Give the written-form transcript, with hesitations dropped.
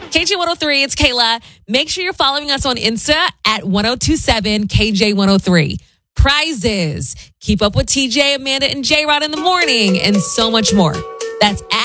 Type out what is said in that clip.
KJ103, it's Kayla. Make sure you're following us on Insta at 1027 KJ103. Prizes. Keep up with TJ, Amanda, and J-Rod in the morning, and so much more. That's